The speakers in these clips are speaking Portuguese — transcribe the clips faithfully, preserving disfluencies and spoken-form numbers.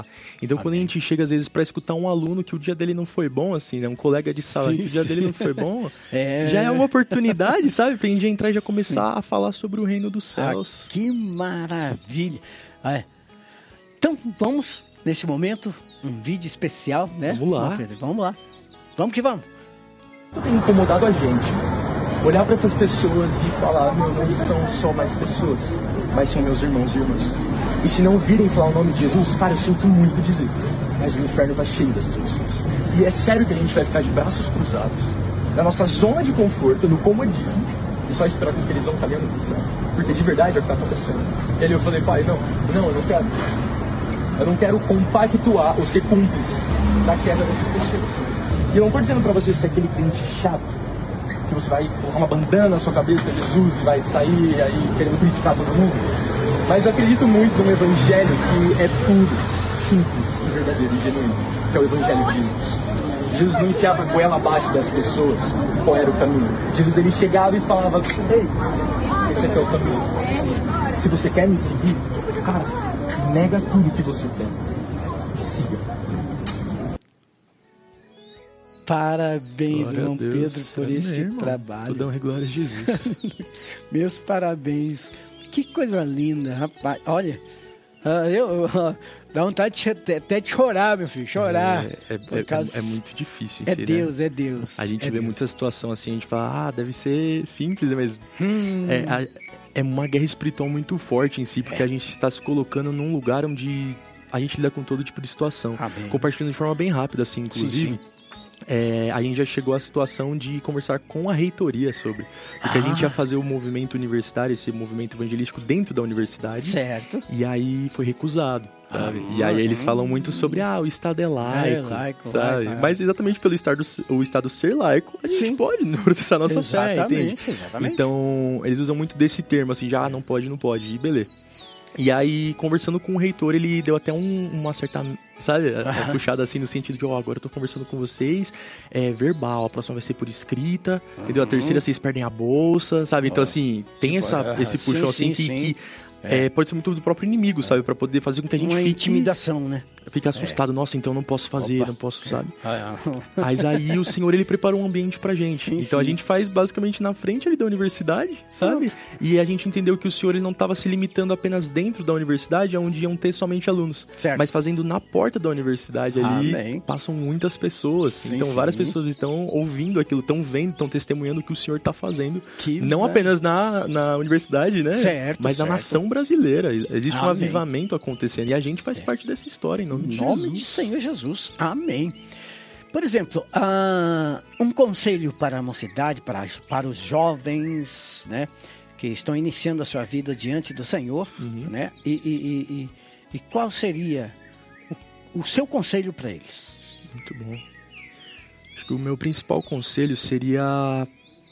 Então, Amém. Quando a gente chega, às vezes, para escutar um aluno que o dia dele não foi bom, assim, né? Um colega de sala sim, que o dia sim. dele não foi bom, é... já é uma oportunidade, sabe? Pra gente entrar e já começar sim. a falar sobre o reino dos céus. Ah, que maravilha! Ah, é. Então, vamos, nesse momento, um vídeo especial, né? Vamos lá. Vamos lá. Vamos que vamos. Tem incomodado a gente olhar para essas pessoas e falar, meu, não são só mais pessoas, mas são meus irmãos e irmãs. E se não virem falar o nome de Jesus, cara, eu sinto muito dizer, mas o inferno tá cheio dessas pessoas. E é sério que a gente vai ficar de braços cruzados, na nossa zona de conforto, no comodismo, e só esperar que eles vão caminhando no céu. Porque de verdade é o que tá acontecendo. E aí eu falei, pai, não, não, eu não quero. Eu não quero compactuar ou ser cúmplice da queda dessas pessoas. E eu não tô dizendo pra você ser aquele crente chato, que você vai colocar uma bandana na sua cabeça, Jesus, e vai sair aí querendo criticar todo mundo. Mas eu acredito muito num evangelho que é puro, simples e verdadeiro e genuíno, que é o evangelho de Jesus. Jesus não enfiava a goela abaixo das pessoas qual era o caminho. Jesus, ele chegava e falava, ei, esse aqui é o caminho. Se você quer me seguir, cara, nega tudo que você tem e siga. Parabéns, glória irmão Pedro, por Amém, esse irmão. trabalho. Tudo honra e glória a Jesus. Meus parabéns. Que coisa linda, rapaz. Olha, uh, eu, uh, dá vontade de, até, até de chorar, meu filho, chorar. É, é, é, causa... é muito difícil. É si, Deus, né? é Deus. A gente é vê Deus. muita situação assim, a gente fala, ah, deve ser simples, mas hum. é, a, é uma guerra espiritual muito forte em si, porque é. a gente está se colocando num lugar onde a gente lida com todo tipo de situação. Amém. Compartilhando de forma bem rápida, assim, inclusive. Sim, sim. É, a gente já chegou à situação de conversar com a reitoria sobre, porque ah. a gente ia fazer o movimento universitário, esse movimento evangelístico dentro da universidade. Certo. E aí foi recusado, sabe? Ah, e aí eles falam muito sobre, ah, o Estado é laico, é laico, sabe? laico. Mas exatamente pelo estado, o Estado ser laico, a gente Sim. pode processar a nossa exatamente, fé, entende? Exatamente. Então, eles usam muito desse termo, assim, já ah, não pode, não pode, e beleza. E aí, conversando com o reitor, ele deu até um, uma certa, sabe, uma puxada assim no sentido de, ó, oh, agora eu tô conversando com vocês, é verbal, a próxima vai ser por escrita, uhum. entendeu? A terceira vocês perdem a bolsa, sabe? Então, assim, tem tipo, essa, esse puxão sim, assim sim, que, sim. que é. É, pode ser muito do próprio inimigo, é. sabe? Pra poder fazer com que a gente uma fique... intimidação, né? Fique assustado, é. nossa, então eu não posso fazer, Opa. não posso, sabe? Ah, é. Mas aí o Senhor, ele preparou um ambiente pra gente. Sim, então sim. a gente faz basicamente na frente ali da universidade, sabe? Pronto. E a gente entendeu que o Senhor, ele não estava se limitando apenas dentro da universidade, onde iam ter somente alunos. Certo. Mas fazendo na porta da universidade ali, Amém. passam muitas pessoas. Sim, então sim. várias pessoas estão ouvindo aquilo, estão vendo, estão testemunhando o que o Senhor está fazendo. Que não bem. apenas na, na universidade, né? Certo, mas certo. na nação brasileira. Existe Amém. um avivamento acontecendo. E a gente faz é. parte dessa história, em nome de nome Jesus. de Senhor Jesus. Amém. Por exemplo, uh, um conselho para a mocidade, para, para os jovens, né, que estão iniciando a sua vida diante do Senhor, uhum. né, e, e, e, e qual seria o, o seu conselho para eles? Muito bom. Acho que o meu principal conselho seria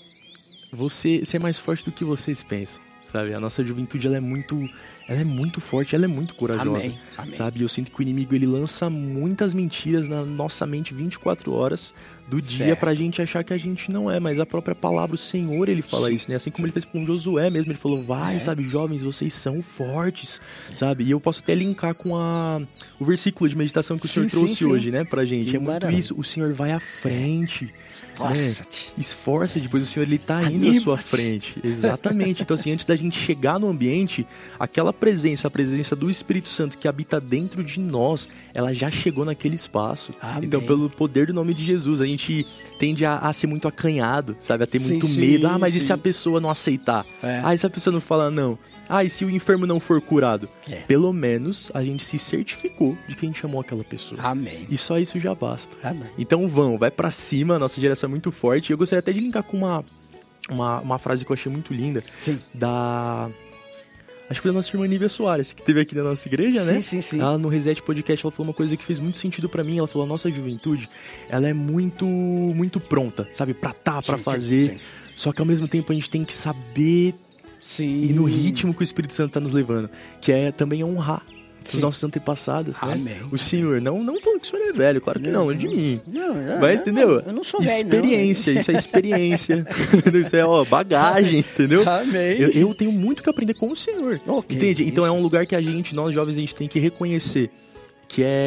você ser mais forte do que vocês pensam. Sabe, a nossa juventude, ela é muito, ela é muito forte, ela é muito corajosa, Amém. Amém. sabe? Eu sinto que o inimigo, ele lança muitas mentiras na nossa mente vinte e quatro horas do dia certo. Pra gente achar que a gente não é, mas a própria palavra, o Senhor, ele fala Sim. isso, né? Assim como ele fez com Josué mesmo, ele falou, vai, é. sabe, jovens, vocês são fortes, sabe? E eu posso até linkar com a, o versículo de meditação que o Senhor sim, trouxe sim, hoje, sim. né, pra gente. Que é muito maravilha. Isso, o Senhor vai à frente. Esforça-te. Né? Esforça-te, pois o Senhor, ele tá indo Anima-te. à sua frente. Exatamente. Então, assim, antes da gente chegar no ambiente, aquela presença, a presença do Espírito Santo que habita dentro de nós, ela já chegou naquele espaço. Amém. Então, pelo poder do nome de Jesus, a gente tende a, a ser muito acanhado, sabe? A ter sim, muito sim, medo. Ah, mas sim. e se a pessoa não aceitar? É. Ah, e se a pessoa não falar não? Ah, e se o enfermo não for curado? É. Pelo menos a gente se certificou de que a gente chamou aquela pessoa. Amém. E só isso já basta. Amém. Então vão, vai pra cima, a nossa geração é muito forte. Eu gostaria até de linkar com uma, uma, uma frase que eu achei muito linda. Sim. Da... Acho que foi da nossa irmã Nívia Soares, que teve aqui na nossa igreja, sim, né? Sim, sim, Ela no Reset Podcast, ela falou uma coisa que fez muito sentido pra mim. Ela falou, a nossa juventude, ela é muito, muito pronta, sabe? Pra tá, pra sim, fazer. Sim, sim. Só que ao mesmo tempo a gente tem que saber sim. ir no ritmo que o Espírito Santo tá nos levando. Que é também honrar os Sim. nossos antepassados, Amém. né? O Senhor, não, não falando que o Senhor é velho, claro que não, não é de mim. Não, não, Mas, entendeu? Eu não sou velho, experiência, não. Isso é experiência. Isso é, ó, bagagem, entendeu? Amém. Eu, eu tenho muito que aprender com o Senhor, okay, entende? isso. Então é um lugar que a gente, nós jovens, a gente tem que reconhecer que é